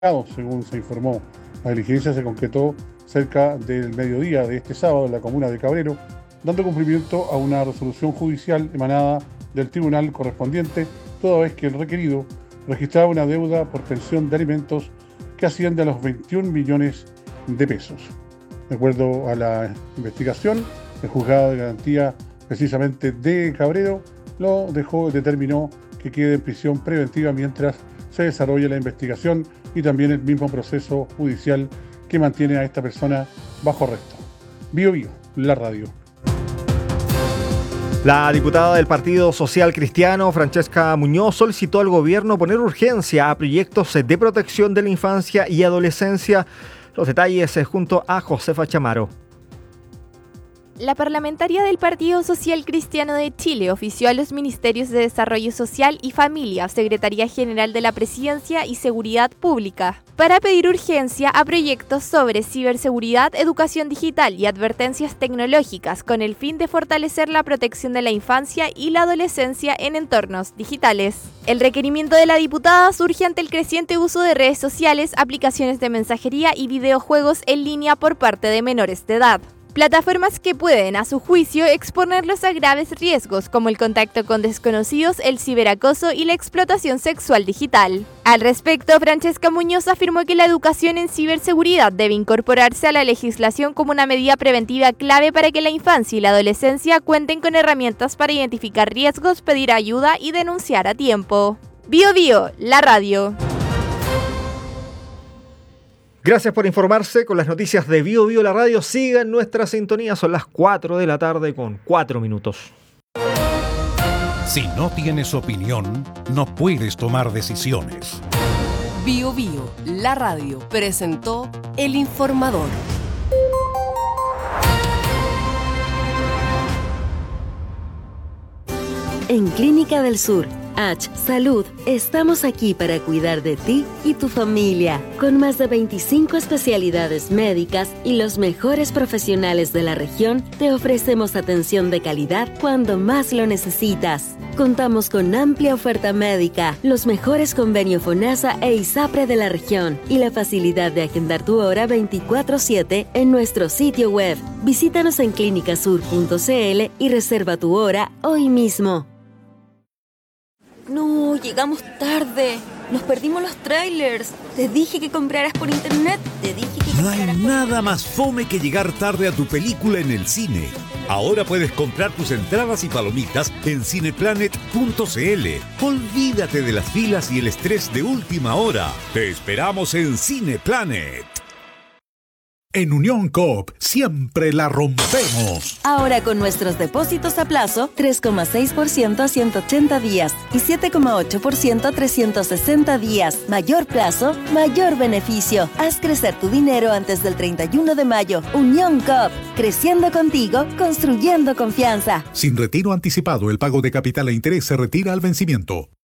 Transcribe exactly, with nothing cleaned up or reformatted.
según se informó. La diligencia se concretó cerca del mediodía de este sábado en la comuna de Cabrero, dando cumplimiento a una resolución judicial emanada del tribunal correspondiente, toda vez que el requerido registraba una deuda por pensión de alimentos que asciende a los veintiún millones de pesos. De acuerdo a la investigación, el juzgado de garantía precisamente de Cabrero lo dejó, determinó que quede en prisión preventiva mientras se desarrolla la investigación y también el mismo proceso judicial que mantiene a esta persona bajo arresto. Bio Bio, la radio. La diputada del Partido Social Cristiano, Francesca Muñoz, solicitó al gobierno poner urgencia a proyectos de protección de la infancia y adolescencia. Los detalles junto a Josefa Chamaro. La parlamentaria del Partido Social Cristiano de Chile ofició a los Ministerios de Desarrollo Social y Familia, Secretaría General de la Presidencia y Seguridad Pública, para pedir urgencia a proyectos sobre ciberseguridad, educación digital y advertencias tecnológicas con el fin de fortalecer la protección de la infancia y la adolescencia en entornos digitales. El requerimiento de la diputada surge ante el creciente uso de redes sociales, aplicaciones de mensajería y videojuegos en línea por parte de menores de edad. Plataformas que pueden, a su juicio, exponerlos a graves riesgos como el contacto con desconocidos, el ciberacoso y la explotación sexual digital. Al respecto, Francesca Muñoz afirmó que la educación en ciberseguridad debe incorporarse a la legislación como una medida preventiva clave para que la infancia y la adolescencia cuenten con herramientas para identificar riesgos, pedir ayuda y denunciar a tiempo. Bio Bio, la radio. Gracias por informarse con las noticias de Bio Bio la radio. Sigan nuestra sintonía, son las cuatro de la tarde con cuatro minutos. Si no tienes opinión, no puedes tomar decisiones. Bio Bio, la radio, presentó El Informador. En Clínica del Sur, H Salud, estamos aquí para cuidar de ti y tu familia, con más de veinticinco especialidades médicas y los mejores profesionales de la región. Te ofrecemos atención de calidad cuando más lo necesitas. Contamos con amplia oferta médica, los mejores convenios FONASA e ISAPRE de la región y la facilidad de agendar tu hora veinticuatro siete en nuestro sitio web. Visítanos en clínicasur punto cl y reserva tu hora hoy mismo. No, llegamos tarde. Nos perdimos los trailers. Te dije que compraras por internet. Te dije que No hay nada más fome que llegar tarde a tu película en el cine. Ahora puedes comprar tus entradas y palomitas en cineplanet punto cl. Olvídate de las filas y el estrés de última hora. Te esperamos en Cineplanet. En Unión Coop siempre la rompemos. Ahora con nuestros depósitos a plazo, tres coma seis por ciento a ciento ochenta días y siete coma ocho por ciento a trescientos sesenta días. Mayor plazo, mayor beneficio. Haz crecer tu dinero antes del treinta y uno de mayo. Unión Coop, creciendo contigo, construyendo confianza. Sin retiro anticipado, el pago de capital e interés se retira al vencimiento.